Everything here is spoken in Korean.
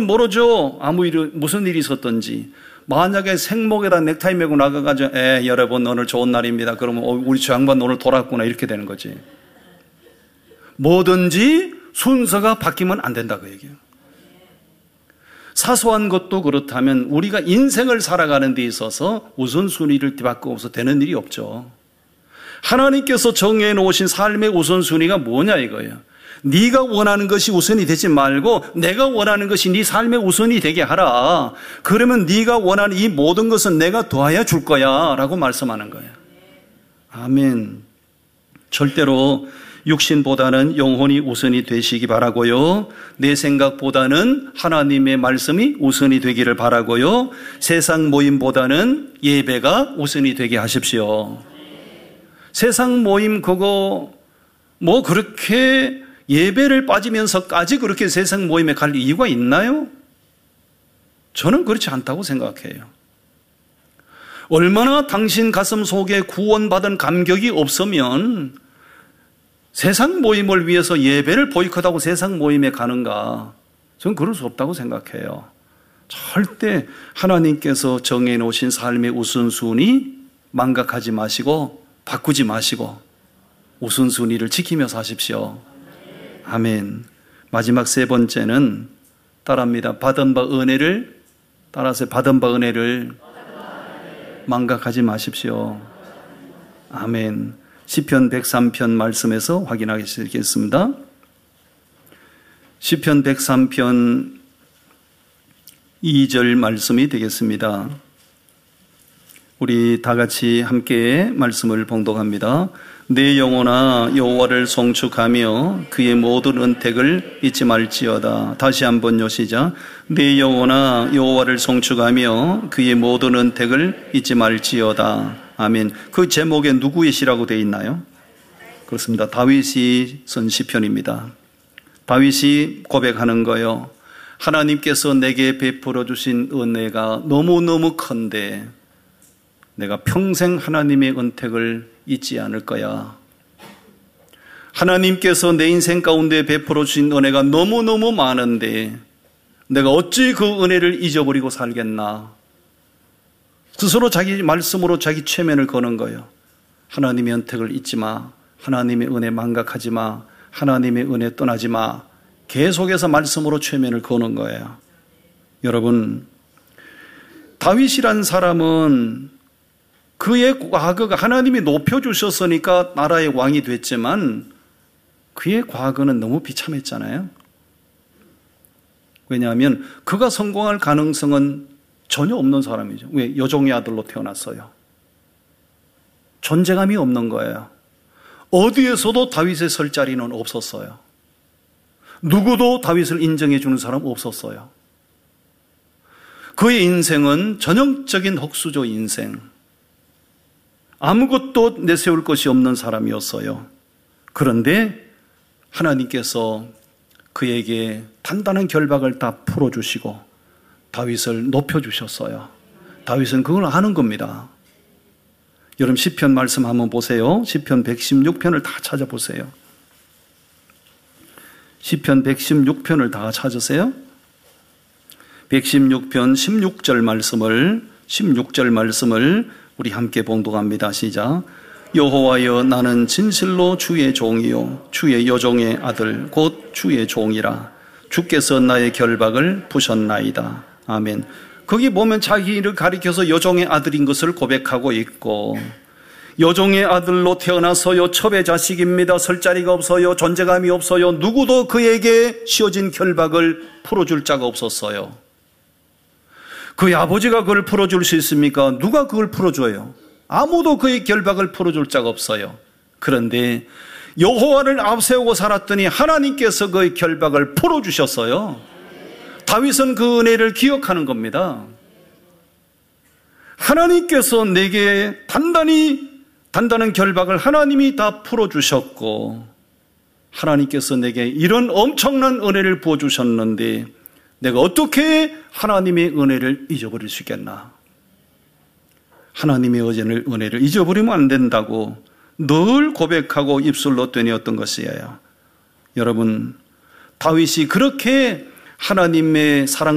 모르죠. 무슨 일이 있었던지. 만약에 생목에다 넥타이 메고 나가가지고 여러분 오늘 좋은 날입니다. 그러면 우리 저 양반 오늘 돌았구나 이렇게 되는 거지. 뭐든지 순서가 바뀌면 안 된다 그 얘기예요. 사소한 것도 그렇다면 우리가 인생을 살아가는 데 있어서 우선순위를 바꾸어서 되는 일이 없죠. 하나님께서 정해 놓으신 삶의 우선순위가 뭐냐 이거예요. 네가 원하는 것이 우선이 되지 말고 내가 원하는 것이 네 삶의 우선이 되게 하라. 그러면 네가 원하는 이 모든 것은 내가 더하여 줄 거야 라고 말씀하는 거예요. 아멘. 절대로 육신보다는 영혼이 우선이 되시기 바라고요. 내 생각보다는 하나님의 말씀이 우선이 되기를 바라고요. 세상 모임보다는 예배가 우선이 되게 하십시오. 세상 모임 그거 뭐 그렇게 예배를 빠지면서까지 그렇게 세상 모임에 갈 이유가 있나요? 저는 그렇지 않다고 생각해요. 얼마나 당신 가슴 속에 구원받은 감격이 없으면 세상 모임을 위해서 예배를 보이콧하고 세상 모임에 가는가? 저는 그럴 수 없다고 생각해요. 절대 하나님께서 정해놓으신 삶의 우선순위 망각하지 마시고 바꾸지 마시고 우선순위를 지키며 사십시오. 아멘. 마지막 세 번째는 따라합니다. 받은 바 은혜를 따라서 받은 바 은혜를 망각하지 마십시오. 아멘. 시편 103편 말씀에서 확인하겠습니다. 시편 103편 2절 말씀이 되겠습니다. 우리 다 같이 함께 말씀을 봉독합니다. 내 영혼아 여호와를 송축하며 그의 모든 은택을 잊지 말지어다. 다시 한번요 시작. 내 영혼아 여호와를 송축하며 그의 모든 은택을 잊지 말지어다. 아멘. 그 제목에 누구의 시라고 되어 있나요? 그렇습니다. 다윗이 쓴 시편입니다. 다윗이 고백하는 거요. 하나님께서 내게 베풀어 주신 은혜가 너무너무 큰데 내가 평생 하나님의 은택을 잊지 않을 거야. 하나님께서 내 인생 가운데 베풀어 주신 은혜가 너무너무 많은데 내가 어찌 그 은혜를 잊어버리고 살겠나. 스스로 자기 말씀으로 자기 최면을 거는 거예요. 하나님의 은택을 잊지 마. 하나님의 은혜 망각하지 마. 하나님의 은혜 떠나지 마. 계속해서 말씀으로 최면을 거는 거예요. 여러분, 다윗이란 사람은 그의 과거가 하나님이 높여주셨으니까 나라의 왕이 됐지만 그의 과거는 너무 비참했잖아요. 왜냐하면 그가 성공할 가능성은 전혀 없는 사람이죠. 왜? 여종의 아들로 태어났어요. 존재감이 없는 거예요. 어디에서도 다윗의 설 자리는 없었어요. 누구도 다윗을 인정해 주는 사람 없었어요. 그의 인생은 전형적인 흙수저 인생. 아무것도 내세울 것이 없는 사람이었어요. 그런데 하나님께서 그에게 단단한 결박을 다 풀어주시고 다윗을 높여주셨어요. 다윗은 그걸 아는 겁니다. 여러분 시편 말씀 한번 보세요. 시편 116편을 다 찾아보세요. 시편 116편을 다 찾으세요. 116편 16절 말씀을 우리 함께 봉독합니다. 시작. 여호와여 나는 진실로 주의 종이요 주의 여종의 아들 곧 주의 종이라. 주께서 나의 결박을 푸셨나이다. 아멘. 거기 보면 자기를 가리켜서 여종의 아들인 것을 고백하고 있고 여종의 아들로 태어나서요 첩의 자식입니다. 설 자리가 없어요. 존재감이 없어요. 누구도 그에게 씌워진 결박을 풀어줄 자가 없었어요. 그의 아버지가 그걸 풀어줄 수 있습니까? 누가 그걸 풀어줘요? 아무도 그의 결박을 풀어줄 자가 없어요. 그런데 여호와를 앞세우고 살았더니 하나님께서 그의 결박을 풀어주셨어요. 다윗은 그 은혜를 기억하는 겁니다. 하나님께서 내게 단단한 결박을 하나님이 다 풀어주셨고 하나님께서 내게 이런 엄청난 은혜를 부어주셨는데 내가 어떻게 하나님의 은혜를 잊어버릴 수 있겠나? 하나님의 은혜를 잊어버리면 안 된다고 늘 고백하고 입술로 되뇌었던 것이에요. 여러분, 다윗이 그렇게 하나님의 사랑